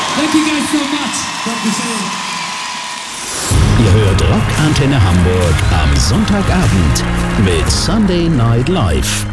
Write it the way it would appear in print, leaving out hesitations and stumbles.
Thank you guys so much. Dankeschön. Ihr hört Rock Antenne Hamburg am Sonntagabend mit Sunday Night Live.